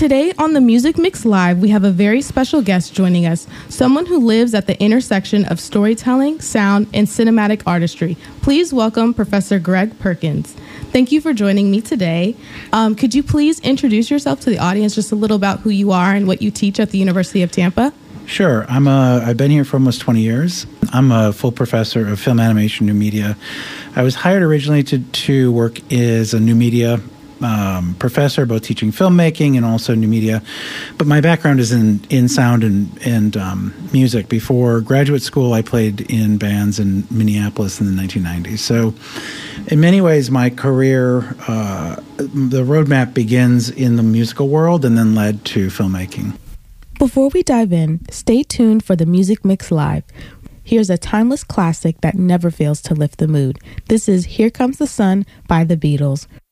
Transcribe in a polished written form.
Today on the Music Mix Live, we have a very special guest joining us, someone who lives at the intersection of storytelling, sound, and cinematic artistry. Please welcome Professor Greg Perkins. Thank you for joining me today. Could you please introduce yourself to the audience, just a little about who you are and what you teach at the University of Tampa? Sure. I've been here for almost 20 years. I'm a full professor of film animation, new media. I was hired originally to work as a new media professor, both teaching filmmaking and also new media. But my background is in sound and music. Before graduate school, I played in bands in Minneapolis in the 1990s. So in many ways, my career, the roadmap begins in the musical world and then led to filmmaking. Before we dive in, stay tuned for the Music Mix Live. Here's a timeless classic that never fails to lift the mood. This is Here Comes the Sun by the Beatles.